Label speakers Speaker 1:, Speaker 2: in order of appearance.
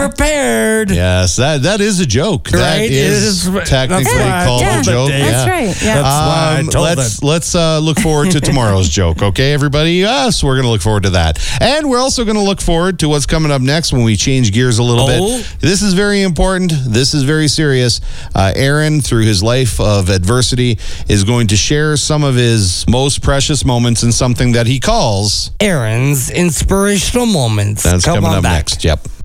Speaker 1: prepared.
Speaker 2: Yes, that is a joke.
Speaker 1: Right?
Speaker 2: That is technically called a joke.
Speaker 3: That's right. Yeah.
Speaker 1: That's why I told them.
Speaker 2: Let's look forward to tomorrow's joke, okay, everybody? Yes, we're going to look forward to that. And we're also going to look forward to what's coming up next when we change gears a little bit. This is very important. This is very serious. Aaron, through his life of adversity, is going to share some of his most precious moments in something that he calls
Speaker 1: Aaron's inspirational moments.
Speaker 2: That's coming up
Speaker 1: back.
Speaker 2: next. Yep.